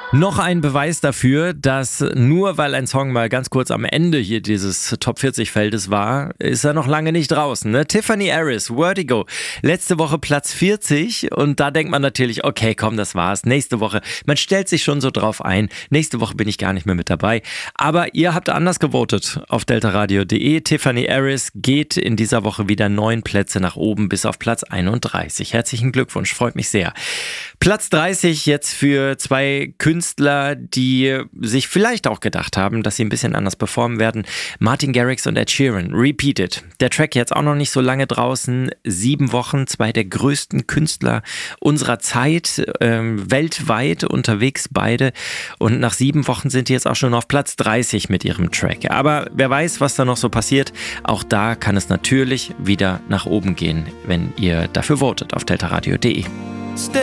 Noch ein Beweis dafür, dass nur weil ein Song mal ganz kurz am Ende hier dieses Top 40 Feldes war, ist er noch lange nicht draußen. Ne? Tiffany Harris, Vertigo, letzte Woche Platz 40 und da denkt man natürlich, okay, komm, das war's. Nächste Woche, man stellt sich schon so drauf ein, nächste Woche bin ich gar nicht mehr mit dabei. Aber ihr habt anders gewotet auf deltaradio.de. Tiffany Harris geht in dieser Woche wieder 9 Plätze nach oben bis auf Platz 31. Herzlichen Glückwunsch, freut mich sehr. Platz 30 jetzt für zwei Künstler, die sich vielleicht auch gedacht haben, dass sie ein bisschen anders performen werden. Martin Garrix und Ed Sheeran, Repeated. Der Track jetzt auch noch nicht so lange draußen, 7 Wochen, zwei der größten Künstler unserer Zeit, weltweit unterwegs beide. Und nach 7 Wochen sind die jetzt auch schon auf Platz 30 mit ihrem Track. Aber wer weiß, was da noch so passiert. Auch da kann es natürlich wieder nach oben gehen, wenn ihr dafür votet auf deltaradio.de.